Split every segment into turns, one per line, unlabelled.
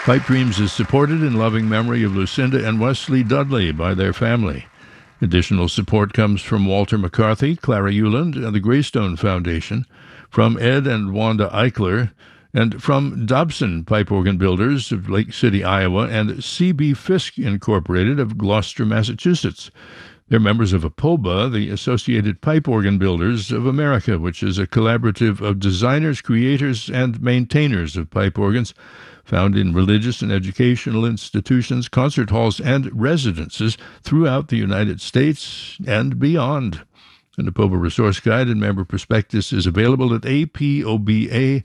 Pipe Dreams is supported in loving memory of Lucinda and Wesley Dudley by their family. Additional support comes from Walter McCarthy, Clara Euland, and the Greystone Foundation, from Ed and Wanda Eichler, and from Dobson Pipe Organ Builders of Lake City, Iowa, and C.B. Fisk Incorporated of Gloucester, Massachusetts. They're members of APOBA, the Associated Pipe Organ Builders of America, which is a collaborative of designers, creators, and maintainers of pipe organs found in religious and educational institutions, concert halls, and residences throughout the United States and beyond. An APOBA resource guide and member prospectus is available at apoba.com.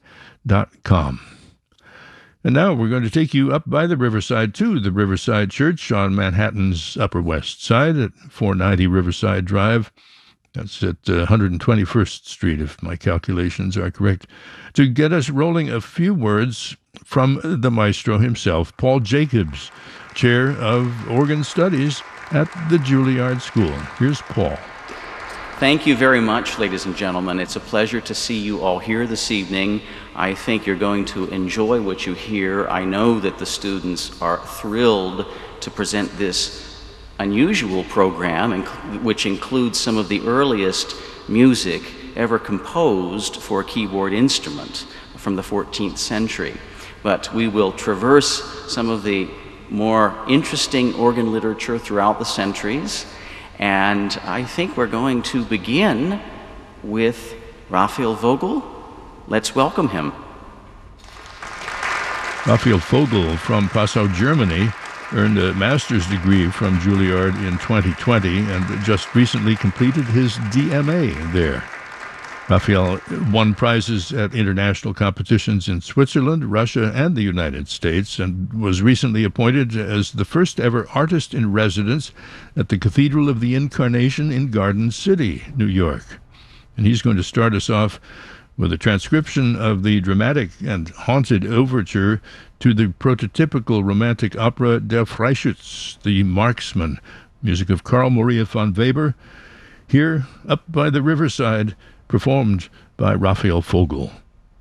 And now we're going to take you up by the Riverside to the Riverside Church on Manhattan's Upper West Side at 490 Riverside Drive. That's at 121st Street, if my calculations are correct. To get us rolling, a few words from the maestro himself, Paul Jacobs, Chair of Organ Studies at the Juilliard School. Here's Paul.
Thank you very much, ladies and gentlemen. It's a pleasure to see you all here this evening. I think you're going to enjoy what you hear. I know that the students are thrilled to present this unusual program, which includes some of the earliest music ever composed for a keyboard instrument from the 14th century. But we will traverse some of the more interesting organ literature throughout the centuries, and I think we're going to begin with Raphael Vogel. Let's welcome him.
Raphael Vogel from Passau, Germany, earned a master's degree from Juilliard in 2020 and just recently completed his DMA there. Raphael won prizes at international competitions in Switzerland, Russia, and the United States, and was recently appointed as the first ever artist in residence at the Cathedral of the Incarnation in Garden City, New York. And he's going to start us off with a transcription of the dramatic and haunted overture to the prototypical romantic opera Der Freischütz, the Marksman, music of Carl Maria von Weber, here up by the Riverside, performed by Raphael Vogel.